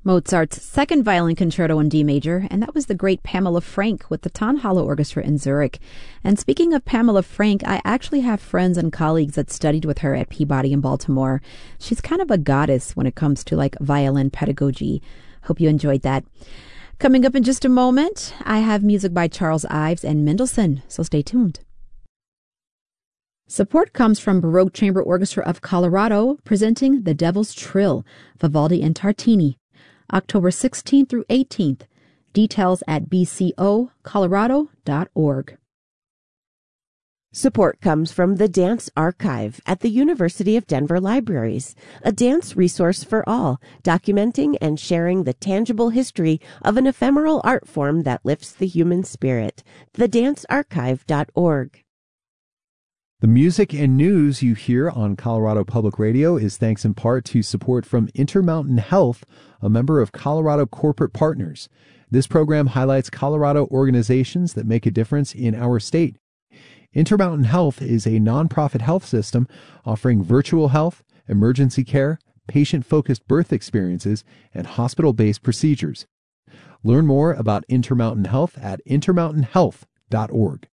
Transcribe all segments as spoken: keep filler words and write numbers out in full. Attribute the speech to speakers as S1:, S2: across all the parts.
S1: Mozart's Second Violin Concerto in D major, and that was the great Pamela Frank with the Tonhalle Orchestra in Zurich. And speaking of Pamela Frank, I actually have friends and colleagues that studied with her at Peabody in Baltimore. She's kind of a goddess when it comes to like violin pedagogy. Hope you enjoyed that. Coming up in just a moment, I have music by Charles Ives and Mendelssohn, so stay tuned. Support comes from Baroque Chamber Orchestra of Colorado, presenting The Devil's Trill, Vivaldi and Tartini, October sixteenth through eighteenth. Details at b c o colorado dot org.
S2: Support comes from the Dance Archive at the University of Denver Libraries, a dance resource for all, documenting and sharing the tangible history of an ephemeral art form that lifts the human spirit. the dance archive dot org.
S3: The music and news you hear on Colorado Public Radio is thanks in part to support from Intermountain Health, a member of Colorado Corporate Partners. This program highlights Colorado organizations that make a difference in our state. Intermountain Health is a nonprofit health system offering virtual health, emergency care, patient-focused birth experiences, and hospital-based procedures. Learn more about Intermountain Health at intermountain health dot org.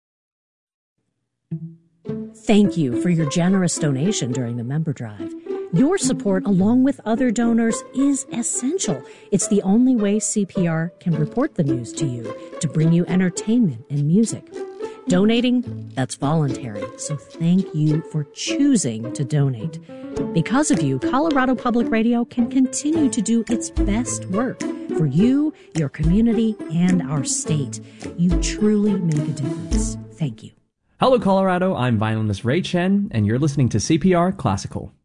S4: Thank you for your generous donation during the member drive. Your support, along with other donors, is essential. It's the only way C P R can report the news to you, to bring you entertainment and music. Donating, that's voluntary, so thank you for choosing to donate. Because of you, Colorado Public Radio can continue to do its best work for you, your community, and our state. You truly make a difference. Thank you.
S5: Hello, Colorado. I'm violinist Ray Chen, and you're listening to C P R Classical.